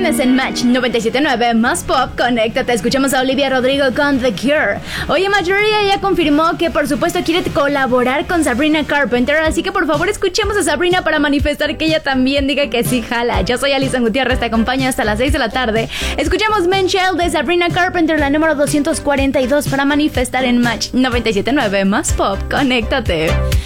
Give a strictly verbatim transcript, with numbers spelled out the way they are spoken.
viernes en Match noventa y siete punto nueve más Pop. Conéctate, escuchamos a Olivia Rodrigo con The Cure. Oye, Marjorie ya confirmó que por supuesto quiere colaborar con Sabrina Carpenter, así que por favor escuchemos a Sabrina para manifestar que ella también diga que sí jala. Yo soy Alison Gutiérrez, te acompaño hasta las seis de la tarde. Escuchamos Men Shell de Sabrina Carpenter, la número doscientos cuarenta y dos, para manifestar en Match noventa y siete punto nueve más Pop. Conéctate.